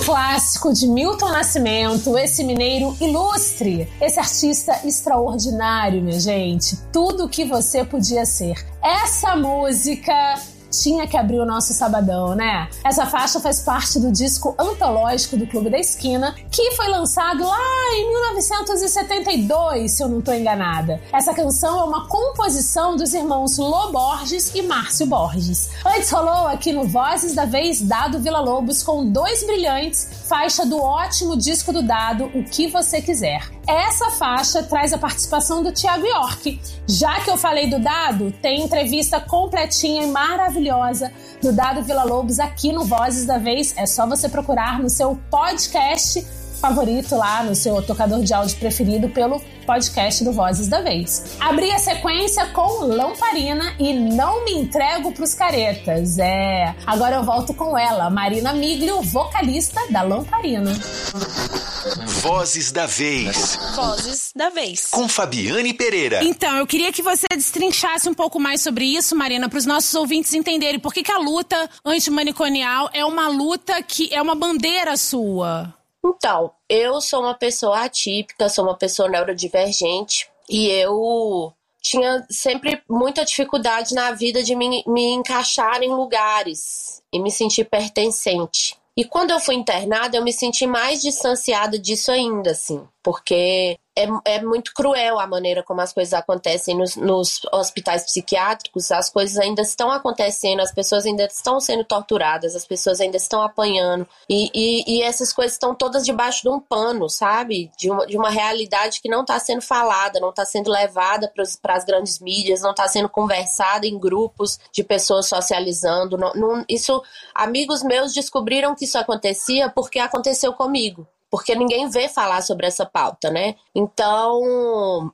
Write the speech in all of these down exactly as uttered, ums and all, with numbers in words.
clássico de Milton Nascimento, esse mineiro ilustre, esse artista extraordinário, minha gente. Tudo o que você podia ser. Essa música tinha que abrir o nosso sabadão, né? Essa faixa faz parte do disco antológico do Clube da Esquina, que foi lançado lá em mil novecentos e setenta e dois, se eu não tô enganada. Essa canção é uma composição dos irmãos Lô Borges e Márcio Borges. Antes rolou aqui no Vozes da Vez Dado Villa-Lobos com Dois Brilhantes, faixa do ótimo disco do Dado, O Que Você Quiser. Essa faixa traz a participação do Thiago York. Já que eu falei do Dado, tem entrevista completinha e maravilhosa do Dado Villa-Lobos aqui no Vozes da Vez. É só você procurar no seu podcast favorito lá, no seu tocador de áudio preferido, pelo podcast do Vozes da Vez. Abri a sequência com Lamparina e Não Me Entrego Pros Caretas. É, agora eu volto com ela, Marina Miglio, vocalista da Lamparina. Vozes da Vez. Vozes da Vez. Com Fabiane Pereira. Então, eu queria que você destrinchasse um pouco mais sobre isso, Marina, para os nossos ouvintes entenderem por que, que a luta antimanicomial é uma luta que é uma bandeira sua. Então, eu sou uma pessoa atípica, sou uma pessoa neurodivergente e eu tinha sempre muita dificuldade na vida de me, me encaixar em lugares e me sentir pertencente. E quando eu fui internada, eu me senti mais distanciada disso ainda, assim, porque é, é muito cruel a maneira como as coisas acontecem nos, nos hospitais psiquiátricos. As coisas ainda estão acontecendo, as pessoas ainda estão sendo torturadas, as pessoas ainda estão apanhando, e, e, e essas coisas estão todas debaixo de um pano, sabe? De uma, de uma realidade que não está sendo falada, não está sendo levada para as grandes mídias, não está sendo conversada em grupos de pessoas socializando. Não, não, isso, amigos meus descobriram que isso acontecia porque aconteceu comigo. Porque ninguém vê falar sobre essa pauta, né? Então,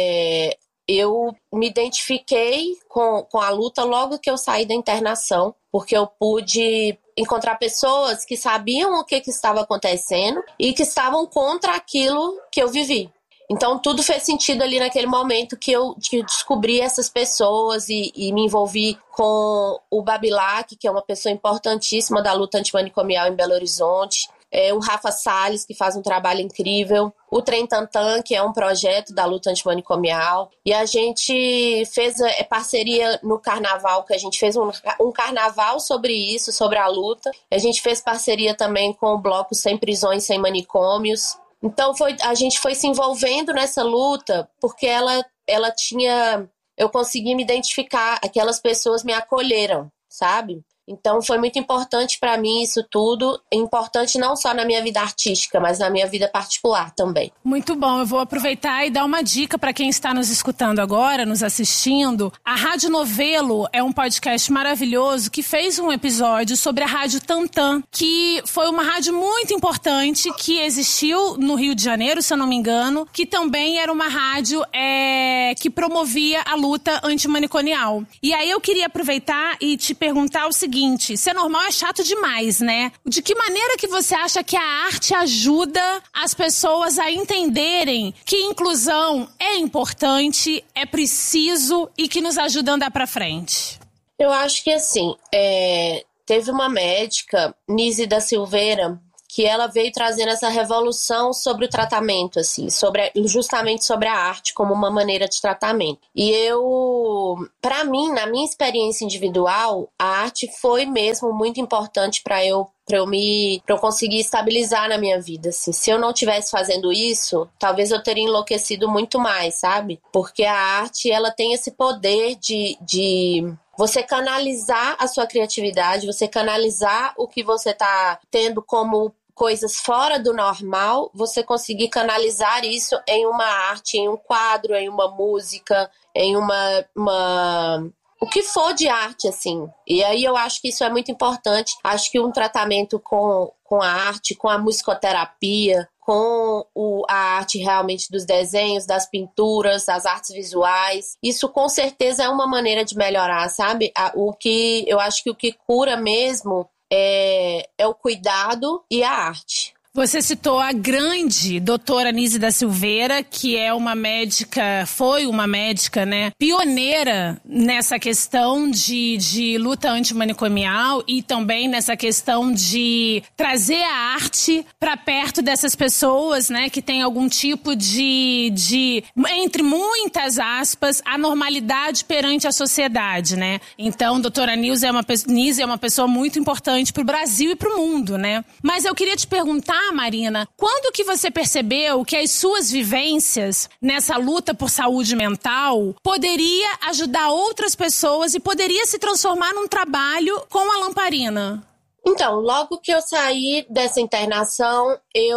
é, eu me identifiquei com, com a luta logo que eu saí da internação, porque eu pude encontrar pessoas que sabiam o que, que estava acontecendo e que estavam contra aquilo que eu vivi. Então, tudo fez sentido ali naquele momento que eu, que eu descobri essas pessoas e, e me envolvi com o Babilac, que é uma pessoa importantíssima da luta antimanicomial em Belo Horizonte. É, o Rafa Salles, que faz um trabalho incrível, o Trem Tantan, que é um projeto da luta antimanicomial, e a gente fez é, parceria no carnaval, que a gente fez um, um carnaval sobre isso, sobre a luta, a gente fez parceria também com o bloco Sem Prisões, Sem Manicômios. Então foi, a gente foi se envolvendo nessa luta porque ela, ela tinha, eu consegui me identificar, aquelas pessoas me acolheram, sabe? Então foi muito importante para mim isso tudo, importante não só na minha vida artística, mas na minha vida particular também. Muito bom, eu vou aproveitar e dar uma dica para quem está nos escutando agora, nos assistindo. A Rádio Novelo é um podcast maravilhoso que fez um episódio sobre a Rádio Tantan, que foi uma rádio muito importante que existiu no Rio de Janeiro, se eu não me engano, que também era uma rádio é, que promovia a luta antimanicomial. E aí eu queria aproveitar e te perguntar o seguinte: ser normal é chato demais, né? De que maneira que você acha que a arte ajuda as pessoas a entenderem que inclusão é importante, é preciso e que nos ajuda a andar pra frente? Eu acho que assim, é, teve uma médica, Nise da Silveira, que ela veio trazendo essa revolução sobre o tratamento, assim, sobre, justamente sobre a arte como uma maneira de tratamento. E eu, para mim, na minha experiência individual, a arte foi mesmo muito importante para eu para eu me para eu conseguir estabilizar na minha vida, assim. Se eu não estivesse fazendo isso, talvez eu teria enlouquecido muito mais, sabe? Porque a arte, ela tem esse poder de, de você canalizar a sua criatividade, você canalizar o que você tá tendo como coisas fora do normal, você conseguir canalizar isso em uma arte, em um quadro, em uma música, em uma, uma... o que for de arte, assim. E aí eu acho que isso é muito importante. Acho que um tratamento com, com a arte, com a musicoterapia, com o, a arte realmente dos desenhos, das pinturas, das artes visuais, isso com certeza é uma maneira de melhorar, sabe? O que eu acho que o que cura mesmo É, é o cuidado e a arte. Você citou a grande doutora Anísia da Silveira, que é uma médica, foi uma médica, né, pioneira nessa questão de, de luta antimanicomial e também nessa questão de trazer a arte para perto dessas pessoas, né, que tem algum tipo de, de, entre muitas aspas, anormalidade perante a sociedade, né? Então, doutora Anísia é uma, Anísia é uma pessoa muito importante para o Brasil e para o mundo, né? Mas eu queria te perguntar, Marina, quando que você percebeu que as suas vivências nessa luta por saúde mental poderia ajudar outras pessoas e poderia se transformar num trabalho com a Lamparina? Então, logo que eu saí dessa internação,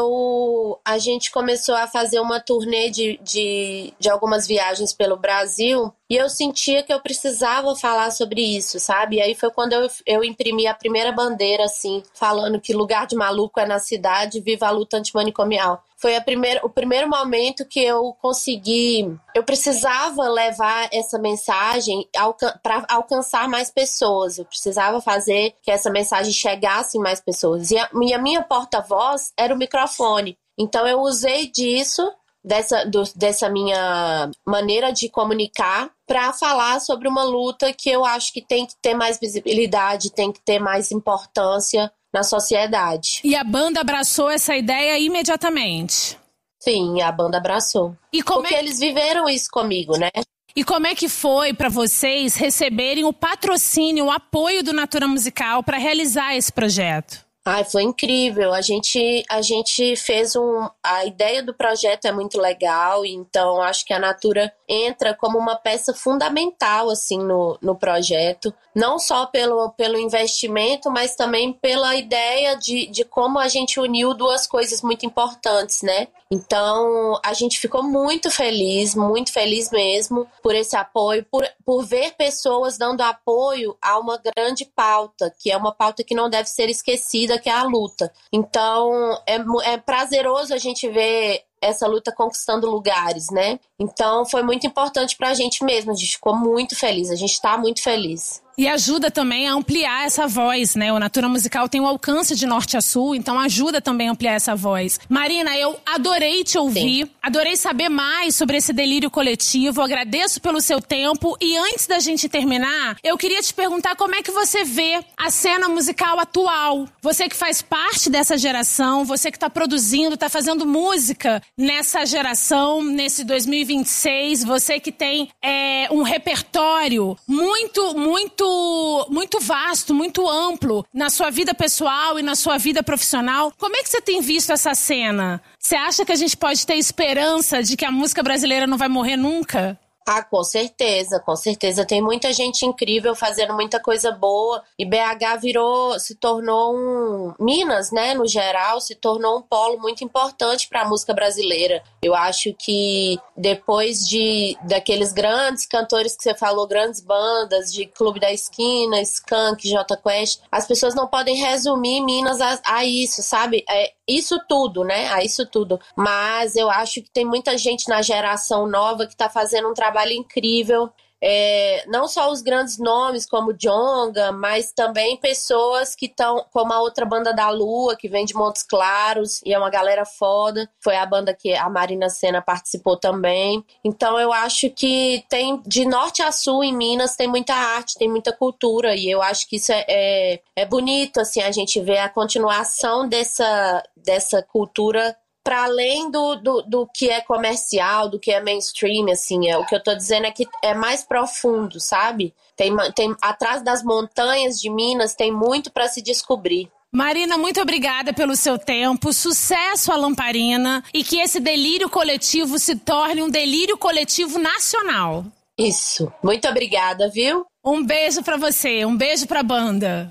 eu, a gente começou a fazer uma turnê de, de, de algumas viagens pelo Brasil e eu sentia que eu precisava falar sobre isso, sabe? E aí foi quando eu, eu imprimi a primeira bandeira, assim, falando que lugar de maluco é na cidade, viva a luta antimanicomial. Foi a primeira, o primeiro momento que eu consegui... Eu precisava levar essa mensagem alca- para alcançar mais pessoas. Eu precisava fazer que essa mensagem chegasse em mais pessoas. E a, e a minha porta-voz era o microfone. Então eu usei disso, dessa, do, dessa minha maneira de comunicar, para falar sobre uma luta que eu acho que tem que ter mais visibilidade, tem que ter mais importância na sociedade. E a banda abraçou essa ideia imediatamente? Sim, a banda abraçou. E como Porque é... eles viveram isso comigo, né? E como é que foi para vocês receberem o patrocínio, o apoio do Natura Musical para realizar esse projeto? Ai, foi incrível. A gente, a gente fez um... A ideia do projeto é muito legal, então acho que a Natura entra como uma peça fundamental, assim, no, no projeto. Não só pelo, pelo investimento, mas também pela ideia de, de como a gente uniu duas coisas muito importantes, né? Então, a gente ficou muito feliz, muito feliz mesmo por esse apoio, por, por ver pessoas dando apoio a uma grande pauta, que é uma pauta que não deve ser esquecida, que é a luta. Então, é, é prazeroso a gente ver essa luta conquistando lugares, né? Então, foi muito importante pra gente mesmo, a gente ficou muito feliz, a gente tá muito feliz. E ajuda também a ampliar essa voz, né? O Natura Musical tem um alcance de norte a sul, então ajuda também a ampliar essa voz. Marina, eu adorei te ouvir, Sim. adorei saber mais sobre esse delírio coletivo, agradeço pelo seu tempo e antes da gente terminar, eu queria te perguntar como é que você vê a cena musical atual. Você que faz parte dessa geração, você que tá produzindo, tá fazendo música nessa geração, nesse dois mil e vinte e seis, você que tem é, um repertório muito, muito muito vasto, muito amplo na sua vida pessoal e na sua vida profissional. Como é que você tem visto essa cena? Você acha que a gente pode ter esperança de que a música brasileira não vai morrer nunca? Ah, com certeza, com certeza. Tem muita gente incrível fazendo muita coisa boa e B H virou, se tornou um... Minas, né, no geral, se tornou um polo muito importante para a música brasileira. Eu acho que depois de daqueles grandes cantores que você falou, grandes bandas de Clube da Esquina, Skank, Jota Quest, as pessoas não podem resumir Minas a, a isso, sabe? É isso tudo, né? A isso tudo. Mas eu acho que tem muita gente na geração nova que tá fazendo um trabalho incrível. É, não só os grandes nomes como Djonga, mas também pessoas que estão, como a outra banda da Lua, que vem de Montes Claros, e é uma galera foda. Foi a banda que a Marina Sena participou também. Então eu acho que tem, de norte a sul em Minas, tem muita arte, tem muita cultura, e eu acho que isso é, é, é bonito, assim, a gente ver a continuação dessa, dessa cultura para além do, do, do que é comercial, do que é mainstream, assim, é, o que eu tô dizendo é que é mais profundo, sabe? Tem, tem, atrás das montanhas de Minas tem muito para se descobrir. Marina, muito obrigada pelo seu tempo, sucesso à Lamparina e que esse delírio coletivo se torne um delírio coletivo nacional. Isso, muito obrigada, viu? Um beijo pra você, um beijo pra banda.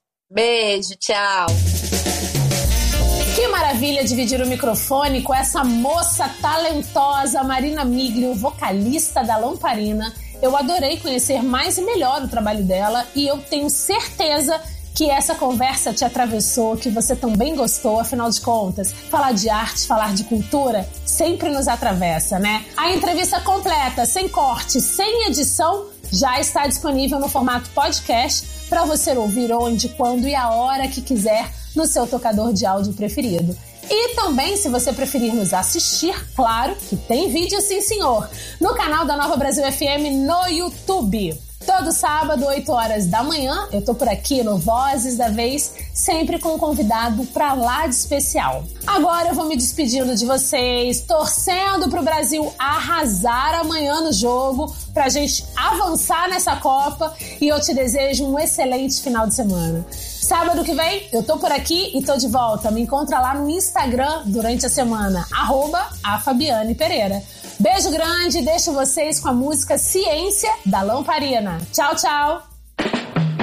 Beijo, tchau. Que maravilha dividir o microfone com essa moça talentosa, Marina Miglio, vocalista da Lamparina. Eu adorei conhecer mais e melhor o trabalho dela e eu tenho certeza que essa conversa te atravessou, que você também gostou, afinal de contas, falar de arte, falar de cultura, sempre nos atravessa, né? A entrevista completa, sem corte, sem edição, já está disponível no formato podcast para você ouvir onde, quando e a hora que quiser no seu tocador de áudio preferido. E também, se você preferir nos assistir, claro que tem vídeo sim senhor, no canal da Nova Brasil F M no YouTube. Todo sábado, oito horas da manhã, eu tô por aqui no Vozes da Vez, sempre com um convidado pra lá de especial. Agora eu vou me despedindo de vocês, torcendo pro Brasil arrasar amanhã no jogo, pra gente avançar nessa Copa, e eu te desejo um excelente final de semana. Sábado que vem, eu tô por aqui e tô de volta. Me encontra lá no Instagram durante a semana, arroba a Fabiane Pereira. Beijo grande e deixo vocês com a música Ciência, da Lamparina. Tchau, tchau!